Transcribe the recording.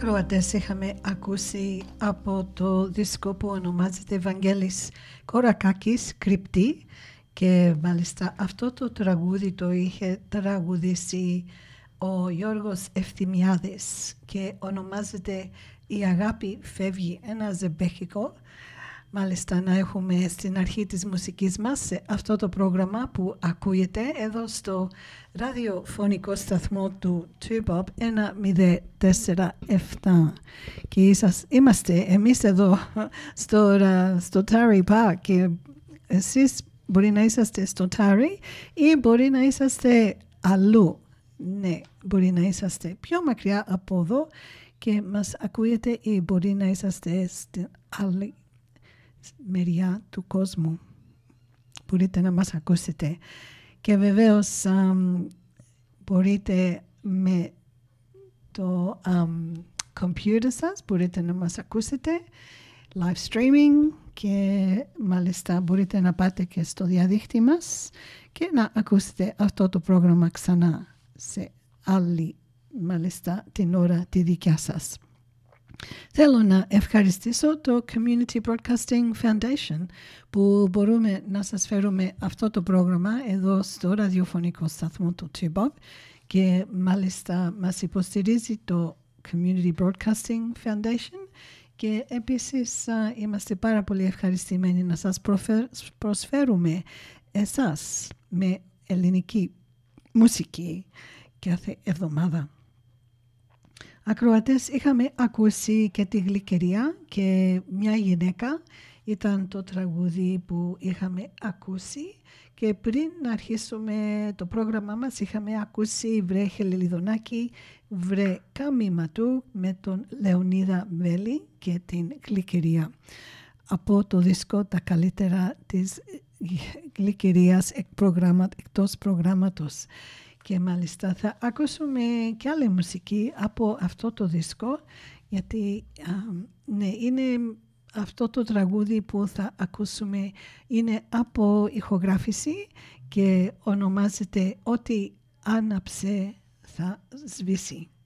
ακροατές είχαμε ακούσει από το δίσκο που ονομάζεται Βαγγέλης Κορακάκης, Κρυπτή, και μάλιστα αυτό το τραγούδι το είχε τραγουδήσει ο Γιώργος Ευθυμιάδης και ονομάζεται «Η αγάπη φεύγει», ένα ζεμπέχικο. Μάλιστα να έχουμε στην αρχή της μουσικής μας σε αυτό το πρόγραμμα που ακούγεται εδώ στο ραδιοφωνικό σταθμό του Tubop 1047. Και είμαστε εμείς εδώ στο Tari Park και εσείς μπορεί να είσαστε στο Tari ή μπορεί να είσαστε αλλού. Ναι, μπορεί να είσαστε πιο μακριά από εδώ και μας ακούγεται ή μπορεί να είσαστε στην άλλη μεριά του κόσμου. Μπορείτε να μας ακούσετε. Και βεβαίως μπορείτε με το computer σας, μπορείτε να μας ακούσετε live streaming και μάλιστα μπορείτε να πάτε και στο διαδίκτυο μας και να ακούσετε αυτό το πρόγραμμα ξανά σε άλλη μάλιστα την ώρα τη δικιά σας. Θέλω να ευχαριστήσω το Community Broadcasting Foundation που μπορούμε να σας φέρουμε αυτό το πρόγραμμα εδώ στο ραδιοφωνικό σταθμό του Tubop και μάλιστα μας υποστηρίζει το Community Broadcasting Foundation και επίσης είμαστε πάρα πολύ ευχαριστημένοι να σας προσφέρουμε εσάς με ελληνική μουσική κάθε εβδομάδα. Ακροατές, είχαμε ακούσει και τη Γλυκερία και μια γυναίκα ήταν το τραγούδι που είχαμε ακούσει και πριν να αρχίσουμε το πρόγραμμά μας είχαμε ακούσει «Βρε Χελελιδονάκη, βρε Κάμιμα του» με τον Λεωνίδα Βέλη και την Γλυκερία από το δίσκο «Τα καλύτερα της Γλυκερίας εκτός προγράμματος». Και μάλιστα θα ακούσουμε και άλλη μουσική από αυτό το δίσκο γιατί ναι, είναι αυτό το τραγούδι που θα ακούσουμε είναι από ηχογράφηση και ονομάζεται «Ό,τι άναψε θα σβήσει».